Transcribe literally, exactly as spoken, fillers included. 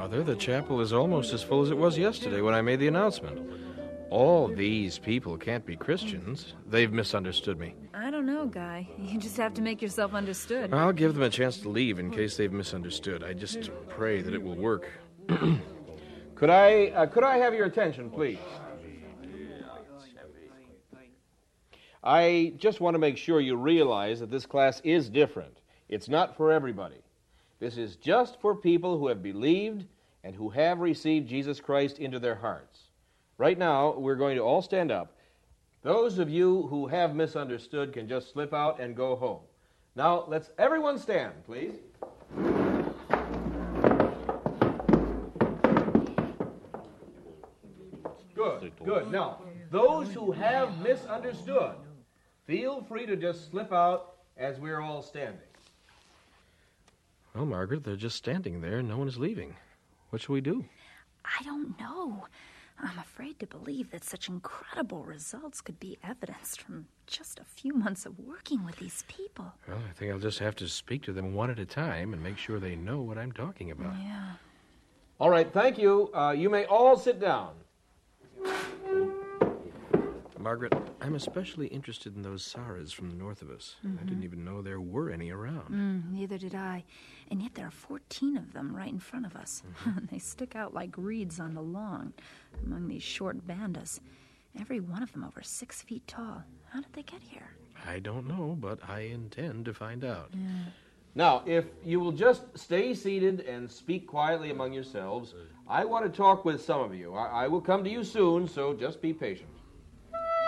Mother, the chapel is almost as full as it was yesterday when I made the announcement. All these people can't be Christians. They've misunderstood me. I don't know, Guy. You just have to make yourself understood. I'll give them a chance to leave in case they've misunderstood. I just pray that it will work. Could I, uh, could I have your attention, please? I just want to make sure you realize that this class is different. It's not for everybody. This is just for people who have believed and who have received Jesus Christ into their hearts. Right now, we're going to all stand up. Those of you who have misunderstood can just slip out and go home. Now, let's everyone stand, please. Good, good. Now, those who have misunderstood, feel free to just slip out as we're all standing. Well, Margaret, they're just standing there and no one is leaving. What shall we do? I don't know. I'm afraid to believe that such incredible results could be evidenced from just a few months of working with these people. Well, I think I'll just have to speak to them one at a time and make sure they know what I'm talking about. Yeah. All right, thank you. Uh, you may all sit down. Margaret, I'm especially interested in those Saras from the north of us. Mm-hmm. I didn't even know there were any around. Mm, neither did I. And yet there are fourteen of them right in front of us. Mm-hmm. They stick out like reeds on the lawn among these short bandas. Every one of them over six feet tall. How did they get here? I don't know, but I intend to find out. Yeah. Now, if you will just stay seated and speak quietly among yourselves, I want to talk with some of you. I, I will come to you soon, so just be patient.